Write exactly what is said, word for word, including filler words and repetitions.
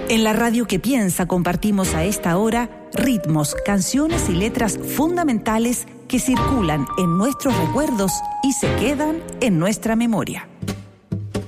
En la radio que piensa compartimos a esta hora ritmos, canciones y letras fundamentales que circulan en nuestros recuerdos y se quedan en nuestra memoria.